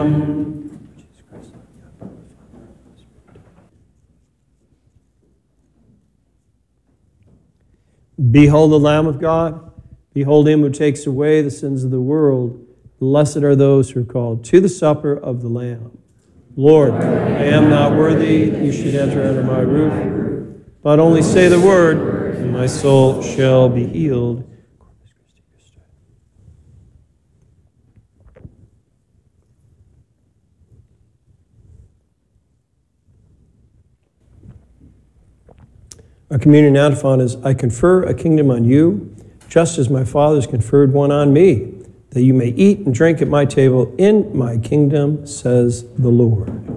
Behold the Lamb of God. Behold him who takes away the sins of the world. Blessed are those who are called to the supper of the Lamb. Lord, I am not worthy that you should enter under my roof, but only say the word, and my soul shall be healed. Our communion antiphon is, I confer a kingdom on you, just as my Father has conferred one on me, that you may eat and drink at my table in my kingdom, says the Lord.